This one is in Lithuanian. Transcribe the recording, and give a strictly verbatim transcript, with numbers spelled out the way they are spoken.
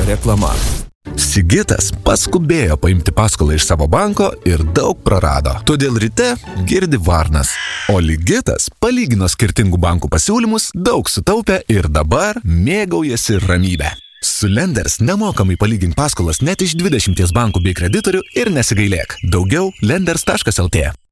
reklama. Sigitas paskubėjo paimti paskolą iš savo banko ir daug prarado. Todėl ryte girdi varnas. O Ligitas palygino skirtingų bankų pasiūlymus, daug sutaupė ir dabar mėgaujasi ramybę. Su Lenders nemokamai palygink paskolas net iš dvidešimties bankų bei kreditorių ir nesigailėk. Daugiau lenders taškas lt.